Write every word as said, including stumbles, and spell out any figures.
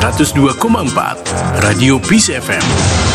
seratus dua koma empat Radio Peace F M.